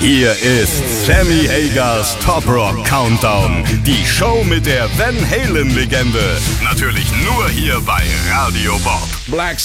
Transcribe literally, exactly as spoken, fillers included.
Hier ist Sammy Hagers Top Rock Countdown. Die Show mit der Van Halen-Legende. Natürlich nur hier bei Radio Bob. Black